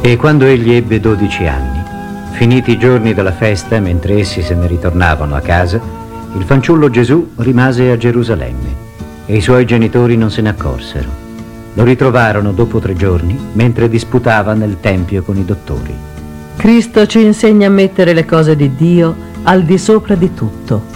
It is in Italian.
E quando egli ebbe 12 anni, finiti i giorni della festa, mentre essi se ne ritornavano a casa, il fanciullo Gesù rimase a Gerusalemme e i suoi genitori non se ne accorsero. Lo ritrovarono dopo 3 giorni mentre disputava nel tempio con i dottori. Cristo ci insegna a mettere le cose di Dio al di sopra di tutto.